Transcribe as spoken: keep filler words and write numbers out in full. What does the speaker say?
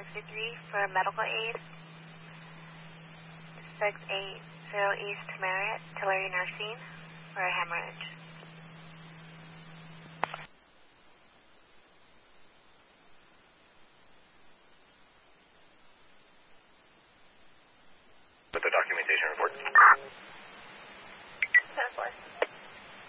sixty-three for medical aid. six eighty East Marriott, Tulare Nursing for a hemorrhage. With the documentation report. ten four.